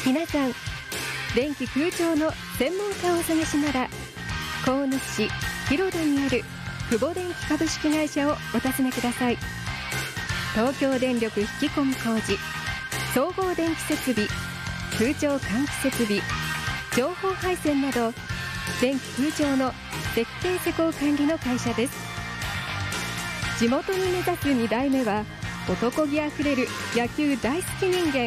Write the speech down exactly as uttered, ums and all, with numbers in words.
皆さん、電気空調の専門家をお探しなら、鴻巣市広田にある久保電機株式会社をお尋ねください。東京電力引き込み工事、総合電気設備、空調換気設備、情報配線など、電気空調の設計施工管理の会社です。地元に目指すに代目は、男気あふれる野球大好き人間